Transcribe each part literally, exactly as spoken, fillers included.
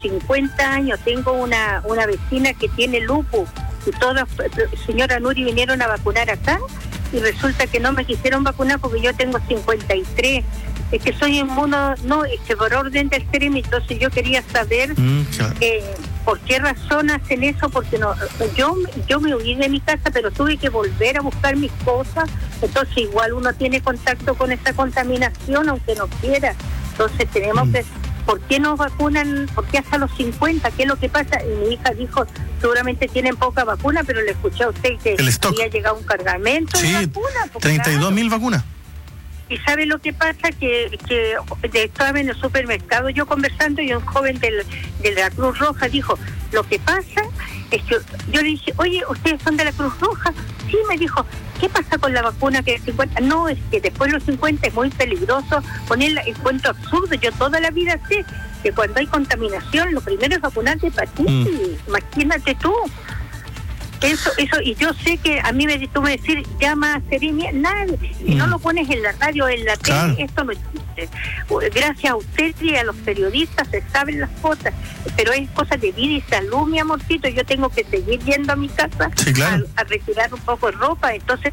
cincuenta años, tengo una, una vecina que tiene lupus, y todas, señora Nuri, vinieron a vacunar acá, y resulta que no me quisieron vacunar porque yo tengo cincuenta y tres. Es que soy inmuno, no, es que por orden del CEREMI. Entonces yo quería saber mm, claro. eh, por qué razón hacen eso, porque no, yo, yo me huí de mi casa, pero tuve que volver a buscar mis cosas, entonces igual uno tiene contacto con esa contaminación, aunque no quiera. Entonces tenemos mm. que, ¿por qué no vacunan? ¿Por qué hasta los cincuenta? ¿Qué es lo que pasa? Y mi hija dijo, seguramente tienen poca vacuna, pero le escuché a usted que había llegado un cargamento sí, de vacunas. treinta y dos mil claro. vacunas. Y sabe lo que pasa, que, que estaba en el supermercado yo conversando, y un joven del, de la Cruz Roja dijo, lo que pasa es que yo le dije, oye, ¿ustedes son de la Cruz Roja? Sí, me dijo, ¿qué pasa con la vacuna que es cincuenta? No, es que después de los cincuenta es muy peligroso ponerla, encuentro absurdo. Yo toda la vida sé que cuando hay contaminación lo primero es vacunar de hepatitis, mm. imagínate tú. Eso, eso, y yo sé que a mí me, tú me decís, llama a CEREMI, nadie, si mm. no lo pones en la radio, en la claro. tele, esto no existe. Gracias a usted y a los periodistas se saben las cosas, pero es cosa de vida y salud, mi amorcito. Yo tengo que seguir yendo a mi casa sí, claro. a, a retirar un poco de ropa, entonces...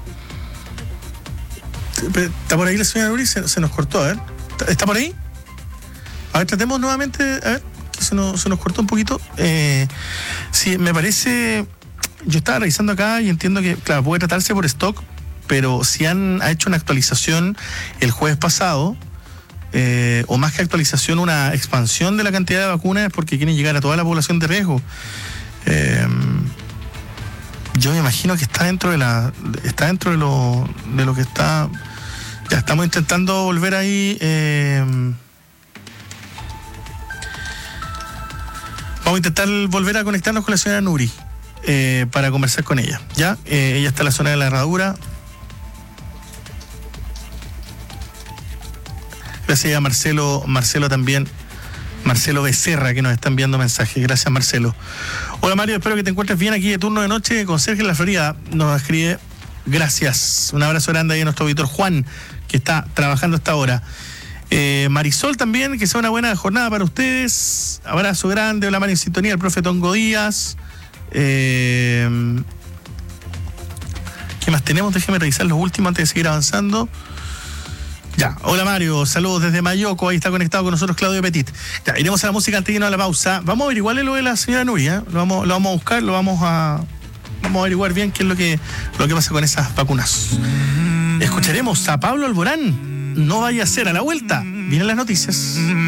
Está por ahí la señora Nuri, se, se nos cortó, a ver, ¿está por ahí? A ver, tratemos nuevamente, a ver, que se nos, se nos cortó un poquito. Eh, sí, me parece... Yo estaba revisando acá y entiendo que, claro, puede tratarse por stock, pero si han ha hecho una actualización el jueves pasado, eh, o más que actualización, una expansión de la cantidad de vacunas, es porque quieren llegar a toda la población de riesgo. Eh, yo me imagino que está dentro de la, está dentro de lo, de lo que está. Ya estamos intentando volver ahí. Eh, vamos a intentar volver a conectarnos con la señora Nuri. Eh, para conversar con ella, ¿ya? Eh, ella está en la zona de la herradura. Gracias a Marcelo, Marcelo también, Marcelo Becerra, que nos está enviando mensajes. Gracias, Marcelo. Hola, Mario, espero que te encuentres bien aquí de turno de noche con Sergio en la Florida. Nos escribe, gracias. Un abrazo grande ahí a nuestro auditor Juan, que está trabajando hasta ahora. Eh, Marisol también, que sea una buena jornada para ustedes. Abrazo grande. Hola, Mario, en sintonía, el profe Tongo Díaz. Eh, ¿Qué más tenemos? Déjeme revisar los últimos antes de seguir avanzando. Ya, hola Mario, saludos desde Mayoco, ahí está conectado con nosotros Claudio Petit. Ya, iremos a la música antes de irnos a la pausa. Vamos a averiguarle lo de la señora Nuria, ¿eh? lo, vamos, lo vamos a buscar, lo vamos a vamos a averiguar bien qué es lo que, lo que pasa con esas vacunas. Escucharemos a Pablo Alborán. No vaya a ser a la vuelta. Vienen las noticias.